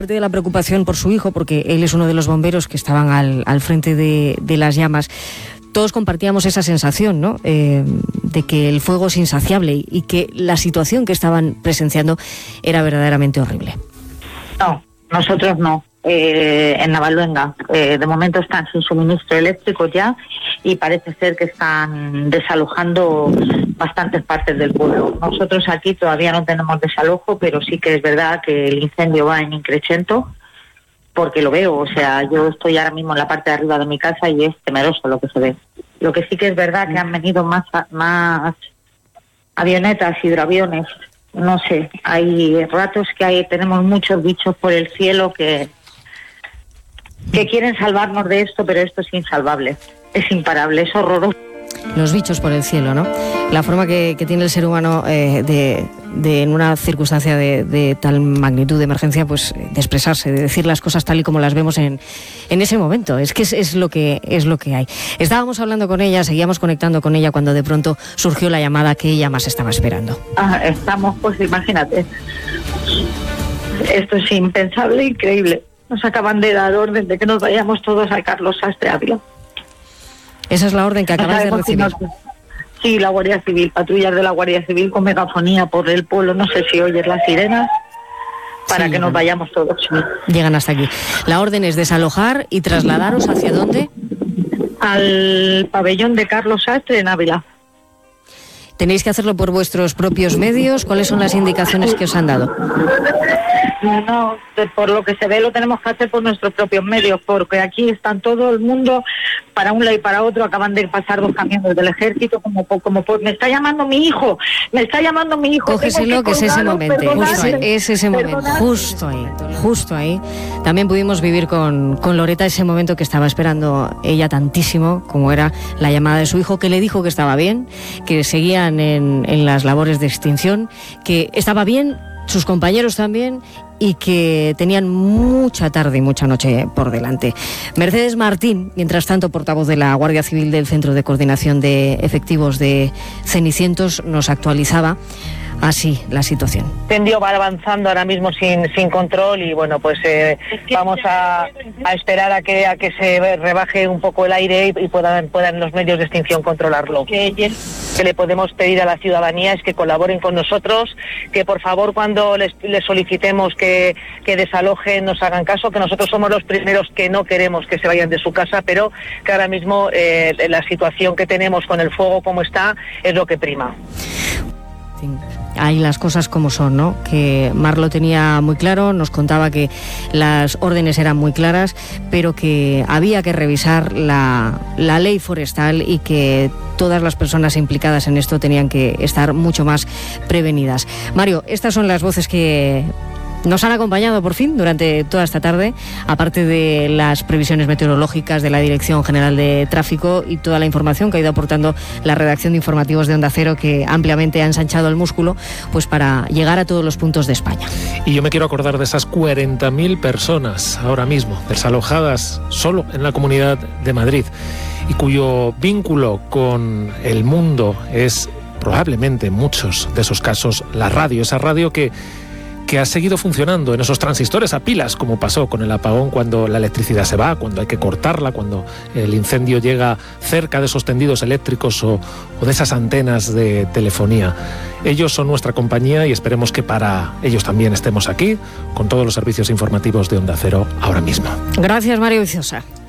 De la preocupación por su hijo, porque él es uno de los bomberos que estaban al frente de las llamas, todos compartíamos esa sensación, ¿no? De que el fuego es insaciable y que la situación que estaban presenciando era verdaderamente horrible. No, nosotros no. En Navaluenga, de momento están sin suministro eléctrico ya y parece ser que están desalojando bastantes partes del pueblo. Nosotros aquí todavía no tenemos desalojo, pero sí que es verdad que el incendio va en increchento, porque lo veo, o sea, yo estoy ahora mismo en la parte de arriba de mi casa y es temeroso lo que se ve. Lo que sí que es verdad que han venido más avionetas, hidroaviones, no sé, hay ratos que tenemos muchos bichos por el cielo que quieren salvarnos de esto, pero esto es insalvable, es imparable, es horroroso. Los bichos por el cielo, ¿no? La forma que tiene el ser humano de en una circunstancia de tal magnitud de emergencia, pues de expresarse, de decir las cosas tal y como las vemos en ese momento. Es que es lo que hay. Estábamos hablando con ella, seguíamos conectando con ella cuando de pronto surgió la llamada que ella más estaba esperando. Estamos, pues imagínate, esto es impensable, increíble. Nos acaban de dar orden de que nos vayamos todos a Carlos Sastre Ávila. Esa es la orden que acabas de recibir. Sí, la Guardia Civil, patrullas de la Guardia Civil con megafonía por el pueblo, no sé si oyes las sirenas, para que nos vayamos todos. Llegan hasta aquí. La orden es desalojar y trasladaros ¿hacia dónde? Al pabellón de Carlos Sastre en Ávila. ¿Tenéis que hacerlo por vuestros propios medios? ¿Cuáles son las indicaciones que os han dado? No, por lo que se ve lo tenemos que hacer por nuestros propios medios, porque aquí están todo el mundo para un lado y para otro. Acaban de pasar 2 camiones del ejército, como me está llamando mi hijo, Cógeselo, que es ese momento, es ese momento, justo ahí. También pudimos vivir con Loreta ese momento que estaba esperando ella tantísimo, como era la llamada de su hijo, que le dijo que estaba bien, que seguían en las labores de extinción, que estaba bien, sus compañeros también, y que tenían mucha tarde y mucha noche por delante. Mercedes Martín, mientras tanto, portavoz de la Guardia Civil del Centro de Coordinación de Efectivos de Cenicientos, nos actualizaba así la situación. El incendio va avanzando ahora mismo sin control y bueno, pues vamos a esperar a que se rebaje un poco el aire y puedan los medios de extinción controlarlo. Que le podemos pedir a la ciudadanía es que colaboren con nosotros, que por favor cuando les solicitemos que desalojen nos hagan caso, que nosotros somos los primeros que no queremos que se vayan de su casa, pero que ahora mismo la situación que tenemos con el fuego como está es lo que prima. Hay las cosas como son, ¿no? Que Mar lo tenía muy claro, nos contaba que las órdenes eran muy claras, pero que había que revisar la ley forestal y que todas las personas implicadas en esto tenían que estar mucho más prevenidas. Mario, estas son las voces que nos han acompañado por fin durante toda esta tarde, aparte de las previsiones meteorológicas de la Dirección General de Tráfico y toda la información que ha ido aportando la redacción de informativos de Onda Cero, que ampliamente ha ensanchado el músculo pues para llegar a todos los puntos de España. Y yo me quiero acordar de esas 40.000 personas ahora mismo desalojadas solo en la Comunidad de Madrid y cuyo vínculo con el mundo es probablemente en muchos de esos casos la radio, esa radio que ha seguido funcionando en esos transistores a pilas, como pasó con el apagón cuando la electricidad se va, cuando hay que cortarla, cuando el incendio llega cerca de esos tendidos eléctricos o de esas antenas de telefonía. Ellos son nuestra compañía y esperemos que para ellos también estemos aquí con todos los servicios informativos de Onda Cero ahora mismo. Gracias, Mario Viciosa.